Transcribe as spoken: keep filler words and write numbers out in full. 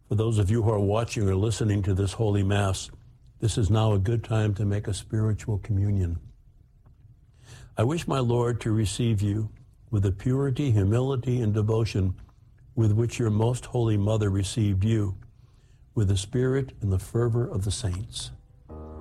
For those of you who are watching or listening to this Holy Mass, this is now a good time to make a spiritual communion. I wish my Lord to receive you with the purity, humility, and devotion with which your most holy mother received you, with the spirit and the fervor of the saints.